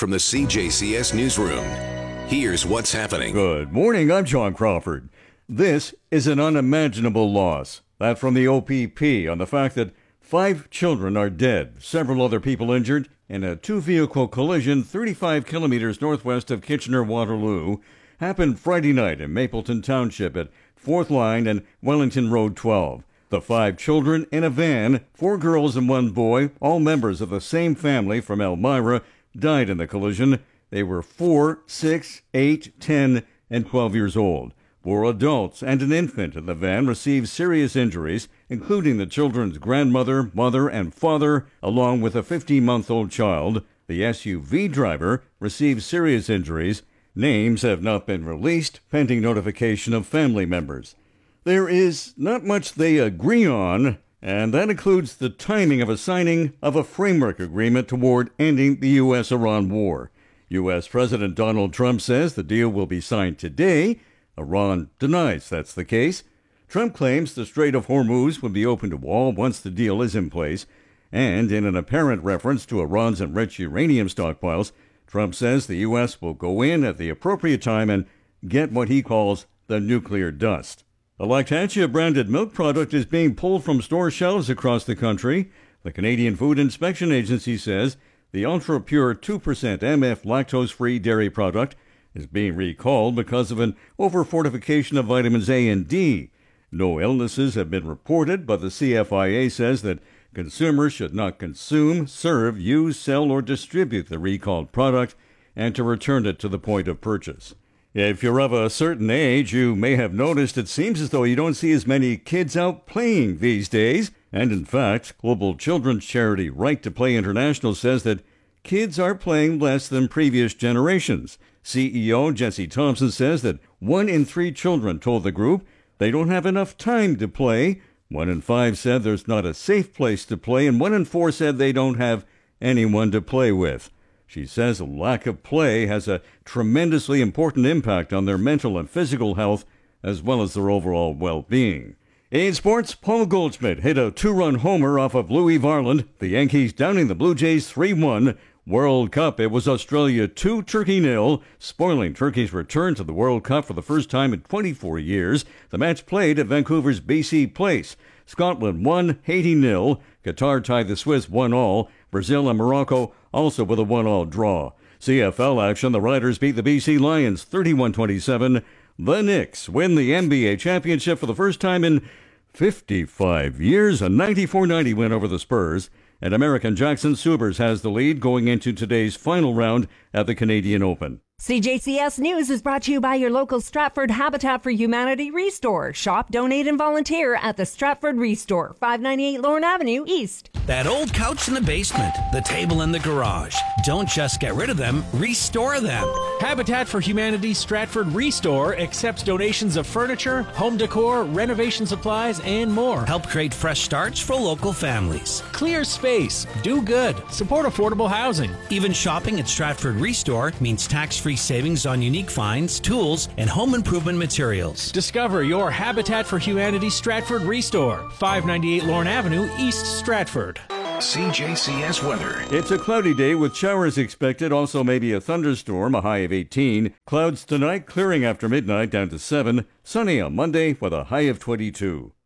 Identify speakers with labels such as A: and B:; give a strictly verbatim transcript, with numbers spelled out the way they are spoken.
A: from the C J C S Newsroom. Here's what's happening.
B: Good morning, I'm John Crawford. This is an unimaginable loss. That from the O P P on the fact that five children are dead, several other people injured in a two-vehicle collision thirty-five kilometers northwest of Kitchener-Waterloo happened Friday night in Mapleton Township at fourth Line and Wellington Road twelve. The five children in a van, four girls and one boy, all members of the same family from Elmira, died in the collision. They were four, six, eight, ten, and twelve years old. Four adults and an infant in the van received serious injuries, including the children's grandmother, mother, and father, along with a fifteen-month-old child. The S U V driver received serious injuries. Names have not been released, pending notification of family members. There is not much they agree on, and that includes the timing of a signing of a framework agreement toward ending the U S Iran war. U S President Donald Trump says the deal will be signed today. Iran denies that's the case. Trump claims the Strait of Hormuz will be open to all once the deal is in place. And in an apparent reference to Iran's enriched uranium stockpiles, Trump says the U S will go in at the appropriate time and get what he calls the nuclear dust. A Lactantia-branded milk product is being pulled from store shelves across the country. The Canadian Food Inspection Agency says the ultra-pure two percent M F lactose-free dairy product is being recalled because of an over-fortification of vitamins A and D. No illnesses have been reported, but the C F I A says that consumers should not consume, serve, use, sell, or distribute the recalled product and to return it to the point of purchase. If you're of a certain age, you may have noticed it seems as though you don't see as many kids out playing these days. And in fact, global children's charity Right to Play International says that kids are playing less than previous generations. C E O Jesse Thompson says that one in three children told the group they don't have enough time to play. One in five said there's not a safe place to play, and one in four said they don't have anyone to play with. She says a lack of play has a tremendously important impact on their mental and physical health, as well as their overall well-being. In sports, Paul Goldschmidt hit a two-run homer off of Louis Varland. The Yankees downing the Blue Jays three one. World Cup, it was Australia two, Turkey nil, spoiling Turkey's return to the World Cup for the first time in twenty-four years. The match played at Vancouver's B C Place. Scotland won, Haiti nil. Qatar tied the Swiss one all. Brazil and Morocco also with a one all draw. C F L action, the Riders beat the B C Lions thirty-one twenty-seven. The Knicks win the N B A championship for the first time in fifty-five years, a ninety-four ninety win over the Spurs. And American Jackson Subers has the lead going into today's final round at the Canadian Open.
C: C J C S News is brought to you by your local Stratford Habitat for Humanity Restore. Shop, donate, and volunteer at the Stratford Restore, five ninety-eight Lorne Avenue East.
D: That old couch in the basement, the table in the garage. Don't just get rid of them, restore them.
E: Habitat for Humanity Stratford Restore accepts donations of furniture, home decor, renovation supplies, and more.
D: Help create fresh starts for local families.
E: Clear space, do good, support affordable housing.
D: Even shopping at Stratford Restore means tax-free savings on unique finds, tools, and home improvement materials.
E: Discover your Habitat for Humanity Stratford Restore, five ninety-eight Lorne Avenue, East Stratford.
A: C J C S weather.
B: It's a cloudy day with showers expected, also maybe a thunderstorm, a high of eighteen. Clouds tonight, clearing after midnight down to seven. Sunny on Monday with a high of twenty-two.